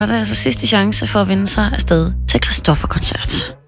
er det altså sidste chance for at vinde sig afsted til Christoffer-koncert.